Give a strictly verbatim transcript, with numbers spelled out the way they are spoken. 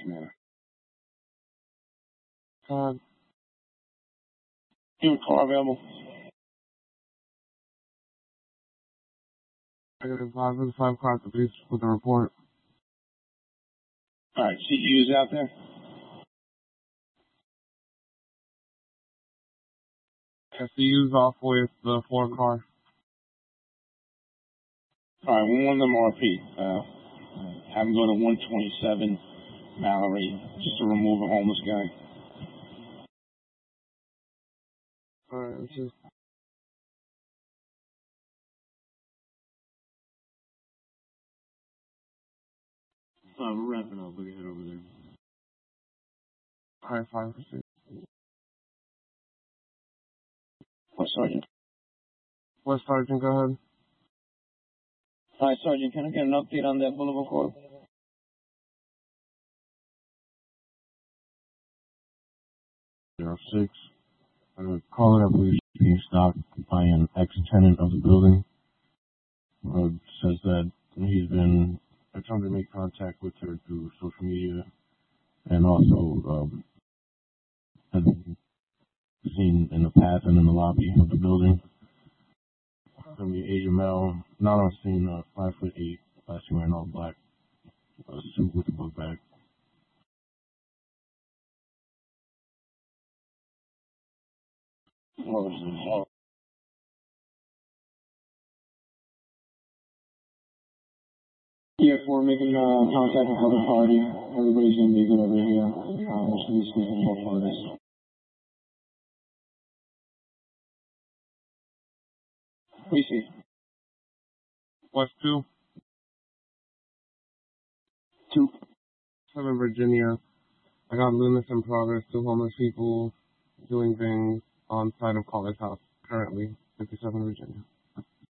manner. Uh, You have a car available? I got a five with five car at the police with a report. All right, C E U's out there? S C U's off with the four car. All right, one of them R P. Uh, have them go to one twenty-seven Mallory just to remove a homeless guy. Alright, let's just... Uh, we're wrapping up. Look ahead over there. High five percent. What, Sergeant? West Sergeant, go ahead. Hi, Sergeant. Can I get an update on that Boulevard Court? zero six. Uh, caller, I believe, is being stalked by an ex-tenant of the building. Uh, says that he's been attempting to make contact with her through social media and also um, has been seen in the path and in the lobby of the building. It's going to be Asian male, not on scene, uh, five foot eight, last year wearing all black, uh, suit with a book bag. What was it? Yes, we're making uh, contact with other party. Everybody's going to be good over here. Uh, we'll see these people both for this. We see. West two. Two. Seven Virginia. I got Loomis in progress. Two homeless people doing things on side of Caller's house currently. fifty-seven Virginia.